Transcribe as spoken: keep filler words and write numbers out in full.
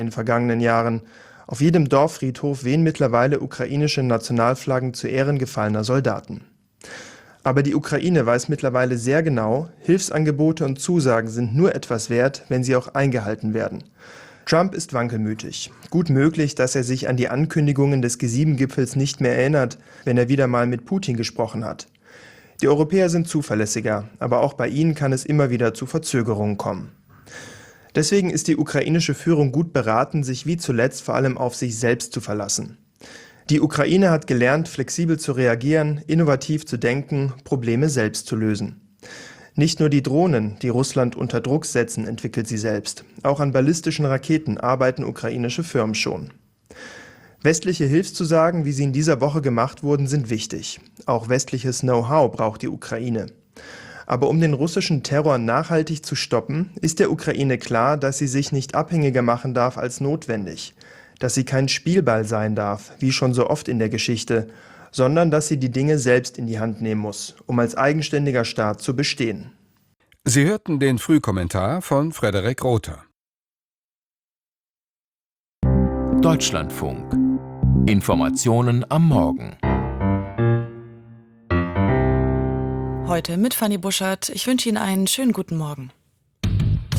in den vergangenen Jahren. Auf jedem Dorffriedhof wehen mittlerweile ukrainische Nationalflaggen zu Ehren gefallener Soldaten. Aber die Ukraine weiß mittlerweile sehr genau, Hilfsangebote und Zusagen sind nur etwas wert, wenn sie auch eingehalten werden. Trump ist wankelmütig. Gut möglich, dass er sich an die Ankündigungen des G sieben Gipfels nicht mehr erinnert, wenn er wieder mal mit Putin gesprochen hat. Die Europäer sind zuverlässiger, aber auch bei ihnen kann es immer wieder zu Verzögerungen kommen. Deswegen ist die ukrainische Führung gut beraten, sich wie zuletzt vor allem auf sich selbst zu verlassen. Die Ukraine hat gelernt, flexibel zu reagieren, innovativ zu denken, Probleme selbst zu lösen. Nicht nur die Drohnen, die Russland unter Druck setzen, entwickelt sie selbst. Auch an ballistischen Raketen arbeiten ukrainische Firmen schon. Westliche Hilfszusagen, wie sie in dieser Woche gemacht wurden, sind wichtig. Auch westliches Know-how braucht die Ukraine. Aber um den russischen Terror nachhaltig zu stoppen, ist der Ukraine klar, dass sie sich nicht abhängiger machen darf als notwendig. Dass sie kein Spielball sein darf, wie schon so oft in der Geschichte, sondern dass sie die Dinge selbst in die Hand nehmen muss, um als eigenständiger Staat zu bestehen. Sie hörten den Frühkommentar von Frederik Rother. Deutschlandfunk. Informationen am Morgen. Heute mit Fanny Buschert. Ich wünsche Ihnen einen schönen guten Morgen.